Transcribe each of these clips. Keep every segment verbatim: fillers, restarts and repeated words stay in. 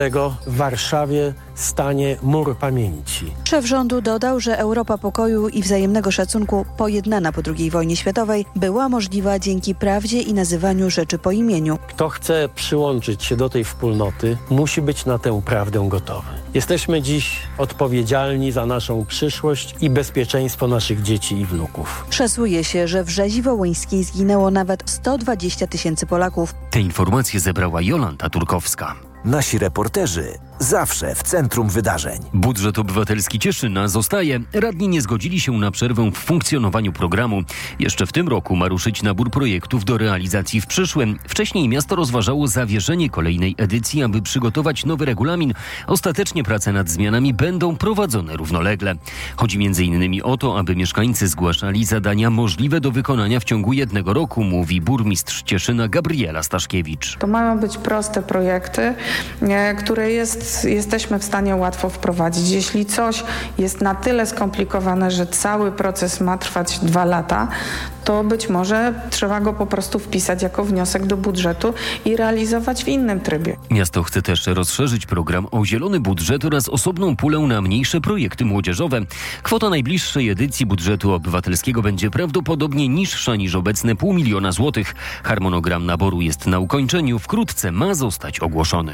W Warszawie stanie mur pamięci. Szef rządu dodał, że Europa pokoju i wzajemnego szacunku, pojednana po drugiej wojnie światowej, była możliwa dzięki prawdzie i nazywaniu rzeczy po imieniu. Kto chce przyłączyć się do tej wspólnoty, musi być na tę prawdę gotowy. Jesteśmy dziś odpowiedzialni za naszą przyszłość i bezpieczeństwo naszych dzieci i wnuków. Szacuje się, że w Rzezi Wołyńskiej zginęło nawet sto dwadzieścia tysięcy Polaków. Te informacje zebrała Jolanta Turkowska. Nasi reporterzy zawsze w centrum wydarzeń. Budżet obywatelski Cieszyna zostaje. Radni nie zgodzili się na przerwę w funkcjonowaniu programu. Jeszcze w tym roku ma ruszyć nabór projektów do realizacji w przyszłym. Wcześniej miasto rozważało zawieszenie kolejnej edycji, aby przygotować nowy regulamin. Ostatecznie prace nad zmianami będą prowadzone równolegle. Chodzi między innymi o to, aby mieszkańcy zgłaszali zadania możliwe do wykonania w ciągu jednego roku, mówi burmistrz Cieszyna Gabriela Staszkiewicz. To mają być proste projekty, które jest, jesteśmy w stanie łatwo wprowadzić. Jeśli coś jest na tyle skomplikowane, że cały proces ma trwać dwa lata, to być może trzeba go po prostu wpisać jako wniosek do budżetu i realizować w innym trybie. Miasto chce też rozszerzyć program o zielony budżet oraz osobną pulę na mniejsze projekty młodzieżowe. Kwota najbliższej edycji budżetu obywatelskiego będzie prawdopodobnie niższa niż obecne pół miliona złotych. Harmonogram naboru jest na ukończeniu, wkrótce ma zostać ogłoszony.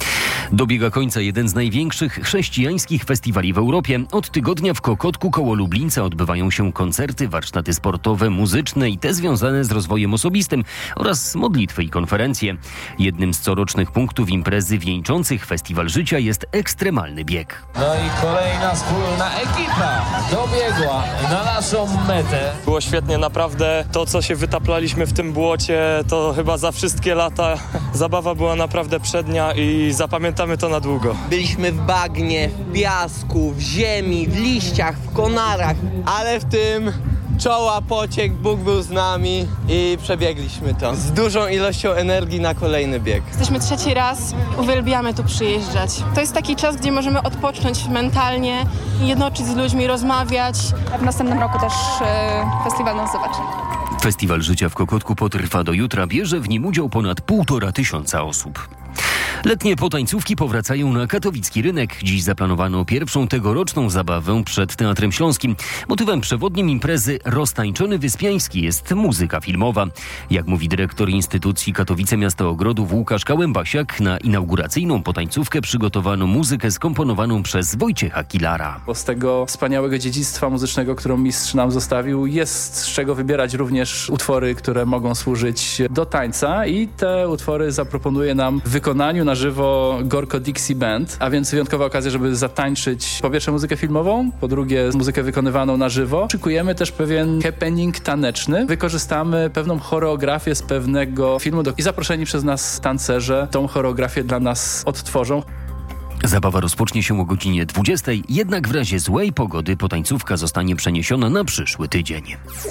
Dobiega końca jeden z największych chrześcijańskich festiwali w Europie. Od tygodnia w Kokotku koło Lublińca odbywają się koncerty, warsztaty sportowe, muzyczne i te związane z rozwojem osobistym oraz modlitwy i konferencje. Jednym z corocznych punktów imprezy wieńczących festiwal życia jest ekstremalny bieg. No i kolejna wspólna ekipa dobiegła na naszą metę. Było świetnie, naprawdę. To, co się wytaplaliśmy w tym błocie, to chyba za wszystkie lata. Zabawa była naprawdę przednia i zapamiętamy to na długo. Byliśmy w bagnie, w piasku, w ziemi, w liściach, w konarach, ale w tym czoła pociek, Bóg był z nami i przebiegliśmy to z dużą ilością energii na kolejny bieg. Jesteśmy trzeci raz, uwielbiamy tu przyjeżdżać. To jest taki czas, gdzie możemy odpocząć mentalnie, jednoczyć z ludźmi, rozmawiać. W następnym roku też e, festiwal nas zobaczy. Festiwal życia w Kokotku potrwa do jutra. Bierze w nim udział ponad półtora tysiąca osób. Letnie potańcówki powracają na katowicki rynek. Dziś zaplanowano pierwszą tegoroczną zabawę przed Teatrem Śląskim. Motywem przewodnim imprezy Roztańczony Wyspiański jest muzyka filmowa. Jak mówi dyrektor instytucji Katowice Miasta Ogrodów Łukasz Kałębasiak, na inauguracyjną potańcówkę przygotowano muzykę skomponowaną przez Wojciecha Kilara. Bo z tego wspaniałego dziedzictwa muzycznego, którą mistrz nam zostawił, jest z czego wybierać również utwory, które mogą służyć do tańca i te utwory zaproponuje nam w wykonaniu na żywo Gorko Dixie Band, a więc wyjątkowa okazja, żeby zatańczyć po pierwsze muzykę filmową, po drugie muzykę wykonywaną na żywo. Szykujemy też pewien happening taneczny. Wykorzystamy pewną choreografię z pewnego filmu do... i zaproszeni przez nas tancerze tą choreografię dla nas odtworzą. Zabawa rozpocznie się o godzinie dwudziestej, jednak w razie złej pogody potańcówka zostanie przeniesiona na przyszły tydzień.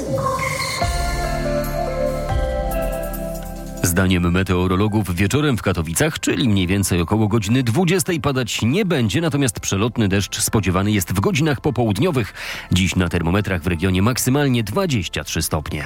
Zdaniem meteorologów wieczorem w Katowicach, czyli mniej więcej około godziny dwudziestej, padać nie będzie, natomiast przelotny deszcz spodziewany jest w godzinach popołudniowych. Dziś na termometrach w regionie maksymalnie dwadzieścia trzy stopnie.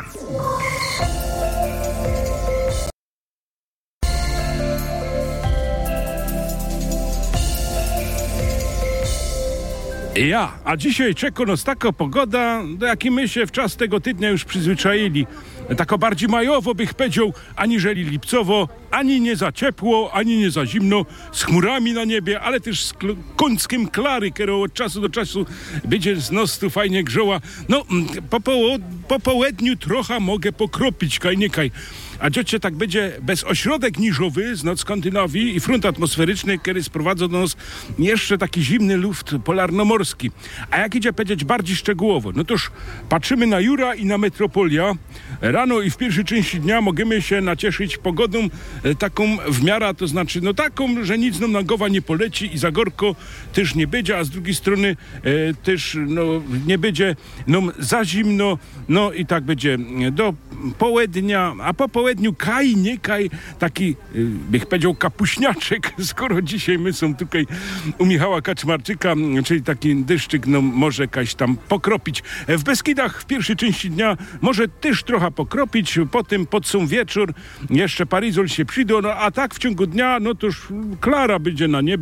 Ja, a dzisiaj czeka nas taka pogoda, do jakiej my się w czas tego tygodnia już przyzwyczaili. Tako bardziej majowo bych powiedział, aniżeli lipcowo, ani nie za ciepło, ani nie za zimno, z chmurami na niebie, ale też z kl- końskim klary, która od czasu do czasu będzie z nos tu fajnie grzoła. No, po, poło- po południu trochę mogę pokropić, kaj nie kaj. A dziocie tak będzie bez ośrodek niżowy z Skandynawii i front atmosferyczny, który sprowadza do nas jeszcze taki zimny luft polarnomorski. A jak idzie powiedzieć bardziej szczegółowo, no toż patrzymy na Jura i na metropolia. Rano i w pierwszej części dnia możemy się nacieszyć pogodą e, taką w miarę, to znaczy no taką, że nic nam na głowa nie poleci i za gorko też nie będzie, a z drugiej strony e, też no, nie będzie no, za zimno, no i tak będzie do południa, a po południu odpowiedniu kaj, nie kaj, taki, y, bych powiedział, kapuśniaczek, skoro dzisiaj my są tutaj u Michała Kaczmarczyka, czyli taki deszczyk, no może jakaś tam pokropić. W Beskidach w pierwszej części dnia może też trochę pokropić, potem pod są wieczór, jeszcze parizol się przyjdą, no a tak w ciągu dnia, no to już klara będzie na niebie.